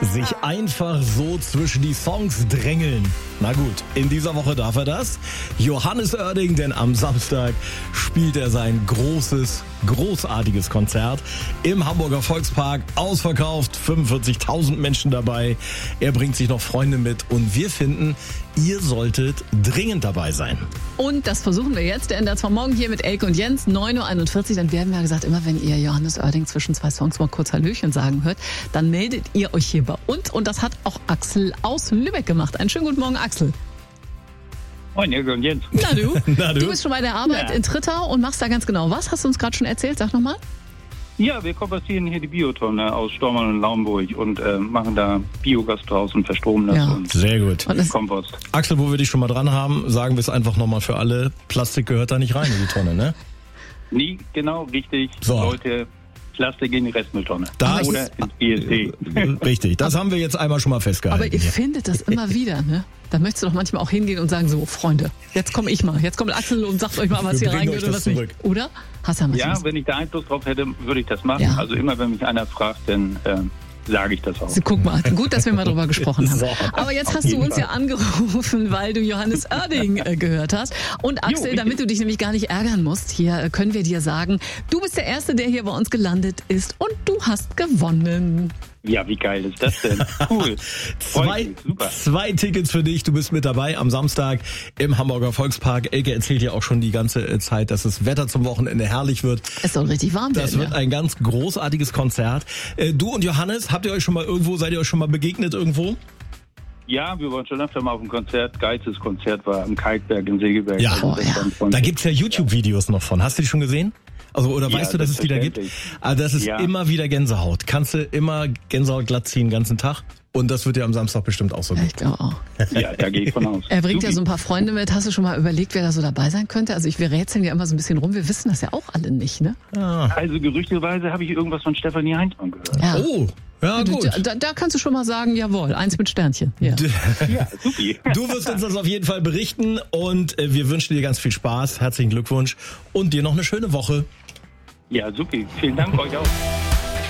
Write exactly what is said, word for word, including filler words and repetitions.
sich einfach so zwischen die Songs drängeln. Na gut, in dieser Woche darf er das. Johannes Oerding, denn am Samstag spielt er sein großes, großartiges Konzert im Hamburger Volkspark. Ausverkauft, fünfundvierzigtausend Menschen dabei. Er bringt sich noch Freunde mit und wir finden, ihr solltet dringend dabei sein. Und das versuchen wir jetzt. Der Ender von morgen hier mit Elke und Jens, neun Uhr einundvierzig. Dann werden wir ja gesagt, immer wenn ihr Johannes Oerding zwischen zwei Songs mal kurz Hallöchen sagen hört, dann meldet ihr euch hier bei uns. Und das hat auch Axel aus Lübeck gemacht. Einen schönen guten Morgen, Axel. Moin, Elke und Jens. Na du? Na du? Du bist schon bei der Arbeit Ja. in Trittau und machst da ganz genau was? Hast du uns gerade schon erzählt? Sag nochmal. Ja, wir kompostieren hier die Biotonne aus Stormann und Laumburg und äh, machen da Biogas draus und verstromen das Ja. und Sehr gut. Und das, Kompost. Axel, wo wir dich schon mal dran haben, sagen wir es einfach nochmal für alle. Plastik gehört da nicht rein in die Tonne, ne? Nie, genau, richtig. So. Leute, Plastik in die Restmülltonne. Das- Oder ins B S D. Richtig, das haben wir jetzt einmal schon mal festgehalten. aber ihr hier. findet das immer wieder, ne? Da möchtest du doch manchmal auch hingehen und sagen, so, Freunde, jetzt komme ich mal. Jetzt kommt Axel und sagt euch mal, was Wir hier bringen reingehört euch und das was zurück. nicht. Oder? Hast du ja Ja, was? wenn ich da Einfluss drauf hätte, würde ich das machen. Ja. Also immer, wenn mich einer fragt, dann äh, sage ich das auch. Guck mal, gut, dass wir mal drüber gesprochen haben. So. Aber jetzt Auf hast du jeden uns Fall. ja angerufen, weil du Johannes Oerding äh, gehört hast. Und Axel, richtig. damit du dich nämlich gar nicht ärgern musst, hier äh, können wir dir sagen, du bist der Erste, der hier bei uns gelandet ist und du hast gewonnen. Ja, wie geil ist das denn? Cool. Freut Zwei, mich, super. zwei Tickets für dich. Du bist mit dabei am Samstag im Hamburger Volkspark. Elke erzählt ja auch schon die ganze äh, Zeit, dass das Wetter zum Wochenende herrlich wird. Es soll richtig warm Das werden. wird ja. ein ganz großartiges Konzert. Äh, Du und Johannes, habt ihr euch schon mal irgendwo, seid ihr euch schon mal begegnet irgendwo? Ja, wir waren schon öfter mal auf dem Konzert. Geilstes Konzert war am Kalkberg in Segeberg. Ja. Also Oh, das ja. waren von- Da gibt's ja YouTube-Videos noch von. Hast du die schon gesehen? Also, oder Ja, weißt du, dass es die da gibt? selbstverständlich. Also das ist Ja. immer wieder Gänsehaut. Kannst du immer Gänsehaut glatt ziehen den ganzen Tag. Und das wird dir am Samstag bestimmt auch so Ja, gehen. ich glaube auch. Ja, da gehe ich von aus. Er bringt Supi. ja so ein paar Freunde mit. Hast du schon mal überlegt, wer da so dabei sein könnte? Also ich, wir rätseln ja immer so ein bisschen rum. Wir wissen das ja auch alle nicht, ne? Also gerüchteweise habe ich irgendwas von Stefanie Heinzmann gehört. Ja. Oh, ja Du- gut. Da, da kannst du schon mal sagen, jawohl, eins mit Sternchen. Ja. Ja, supi. Du wirst uns das auf jeden Fall berichten und äh, wir wünschen dir ganz viel Spaß. Herzlichen Glückwunsch und dir noch eine schöne Woche. Ja, supi. Vielen Dank euch auch.